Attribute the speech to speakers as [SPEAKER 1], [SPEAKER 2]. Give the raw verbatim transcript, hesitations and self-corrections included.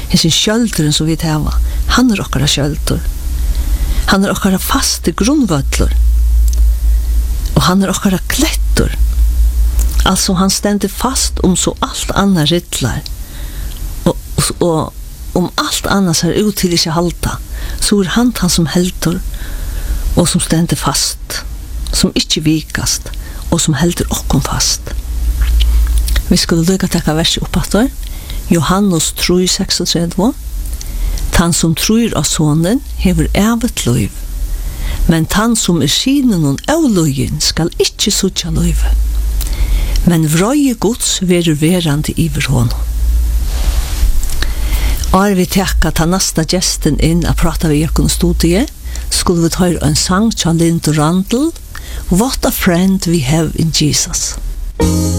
[SPEAKER 1] Hessin skjöldren som vi teva, han er okkara skjöldur. Han er okkara faste grunnvöllur. Og han er okkara klettur. Altså han stender fast om så allt anna rittlar. Og, og, og om allt annars er ut til ikke halta, så er han han som heldur, og som stender fast, som ikke vikast, og som heldur okkom fast. Vi skulle lukka takka verset oppattor. Johannes tre seksogtredve. Tan som tror av sonen hever evet løyv, men tan som er skinen og avløyen skal ikke sutja løyv. Men vrøye gods verer verande iver honom. Og vi tekka ta nasta gesten inn a prata vi jøkken studie, skulle vi ta en sang til Linda Randall, What a friend we have in Jesus.